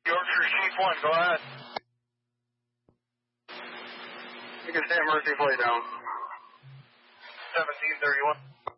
Yorkshire Chief 1, go ahead. You can stand Mercy flight down. 1731.